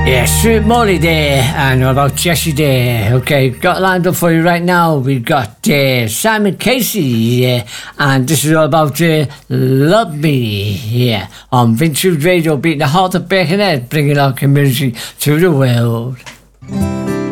Yeah, Sweet Molly there, and what about Jessie there? Okay, got lined up for you right now. We've got Simon Casey, yeah, and this is all about Love Me, yeah, on Vintage Radio, beating the heart of Birkenhead, bringing our community to the world.